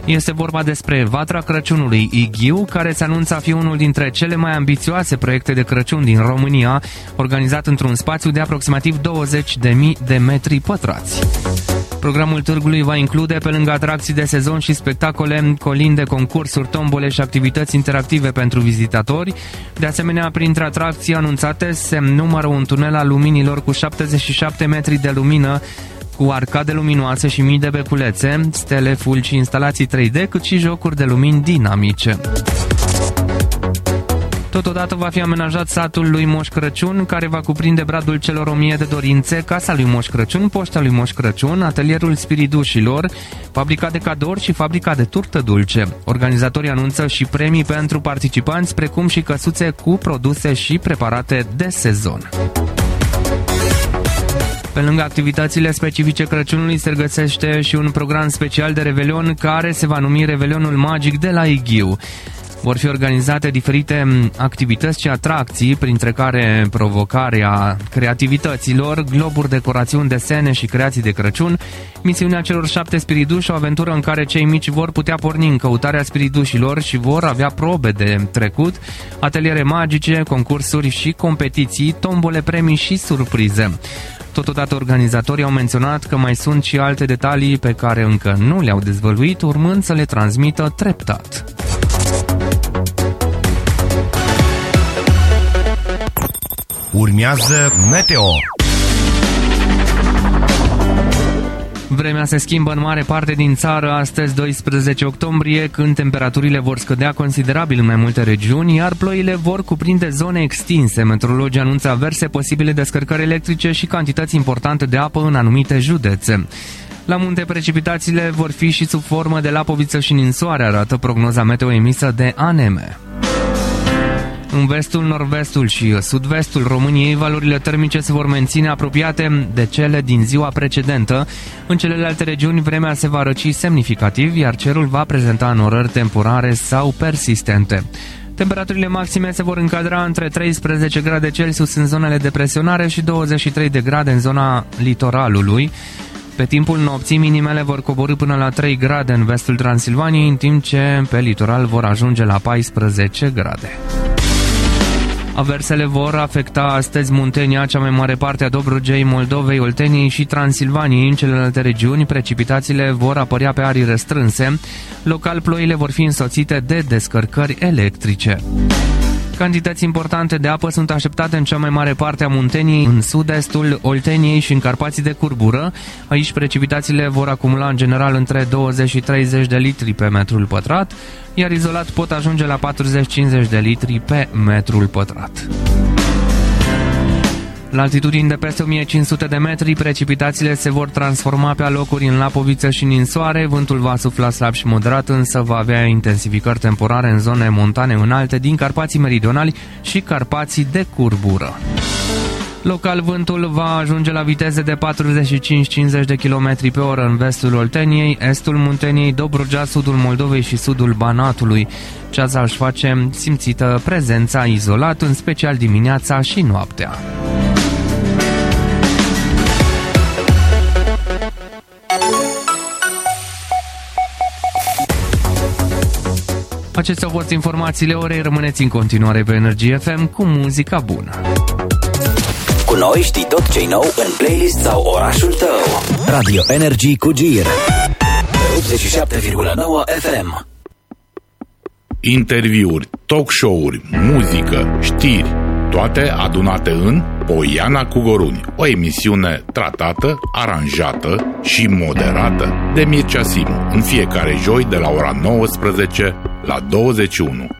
Este vorba despre Vatra Crăciunului Ighiu, care se anunță a fi unul dintre cele mai ambițioase proiecte de Crăciun din România, organizat într-un spațiu de aproximativ 20.000 de metri pătrați. Programul târgului va include, pe lângă atracții de sezon și spectacole, colinde, concursuri, tombole și activități interactive pentru vizitatori. De asemenea, printre atracții anunțate se numără un tunel al luminilor cu 77 metri de lumină, cu arcade luminoase și mii de beculețe, stele, fulgi și instalații 3D, cât și jocuri de lumini dinamice. Totodată va fi amenajat satul lui Moș Crăciun, care va cuprinde bradul celor 1000 de dorințe, casa lui Moș Crăciun, poșta lui Moș Crăciun, atelierul spiridușilor, fabrica de cadouri și fabrica de turtă dulce. Organizatorii anunță și premii pentru participanți, precum și căsuțe cu produse și preparate de sezon. Pe lângă activitățile specifice Crăciunului se regăsește și un program special de Revelion care se va numi Revelionul Magic de la Ighiu. Vor fi organizate diferite activități și atracții, printre care provocarea creativităților, globuri, decorațiuni, desene și creații de Crăciun, misiunea celor 7 spiriduși, o aventură în care cei mici vor putea porni în căutarea spiridușilor și vor avea probe de trecut, ateliere magice, concursuri și competiții, tombole, premii și surprize. Totodată, organizatorii au menționat că mai sunt și alte detalii pe care încă nu le-au dezvăluit, urmând să le transmită treptat. Urmează Meteo. Vremea se schimbă în mare parte din țară astăzi, 12 octombrie, când temperaturile vor scădea considerabil în mai multe regiuni, iar ploile vor cuprinde zone extinse. Meteorologii anunță averse, posibile descărcări electrice și cantități importante de apă în anumite județe. La munte, precipitațiile vor fi și sub formă de lapoviță și ninsoare, arată prognoza meteo emisă de ANM. În vestul, nord-vestul și sud-vestul României, valorile termice se vor menține apropiate de cele din ziua precedentă. În celelalte regiuni, vremea se va răci semnificativ, iar cerul va prezenta înnorări temporare sau persistente. Temperaturile maxime se vor încadra între 13 grade Celsius în zonele de presionare și 23 de grade în zona litoralului. Pe timpul nopții, minimele vor coborî până la 3 grade în vestul Transilvaniei, în timp ce pe litoral vor ajunge la 14 grade. Aversele vor afecta astăzi Muntenia, cea mai mare parte a Dobrogei, Moldovei, Olteniei și Transilvaniei. În celelalte regiuni, precipitațiile vor apărea pe arii restrânse. Local, ploile vor fi însoțite de descărcări electrice. Cantități importante de apă sunt așteptate în cea mai mare parte a Munteniei, în sud-estul Olteniei și în Carpații de Curbură. Aici precipitațiile vor acumula în general între 20 și 30 de litri pe metrul pătrat, iar izolat pot ajunge la 40-50 de litri pe metrul pătrat. La altitudini de peste 1500 de metri, precipitațiile se vor transforma pe alocuri în lapoviță și ninsoare, vântul va sufla slab și moderat, însă va avea intensificări temporare în zone montane înalte din Carpații meridionali și Carpații de Curbură. Local, vântul va ajunge la viteze de 45-50 de km pe oră în vestul Olteniei, estul Munteniei, Dobrogea, sudul Moldovei și sudul Banatului. Ceața își face simțită prezența izolat, în special dimineața și noaptea. Acestea au fost informațiile orei. Rămâneți în continuare pe Energie FM cu muzica bună. Cu noi știi tot ce-i nou în playlist sau orașul tău. Radio Energy cu Gir 87,9 FM. Interviuri, talk show-uri, muzică, știri, toate adunate în Poiana cu Goruni, o emisiune tratată, aranjată și moderată de Mircea Simu, în fiecare joi de la ora 19 la 21.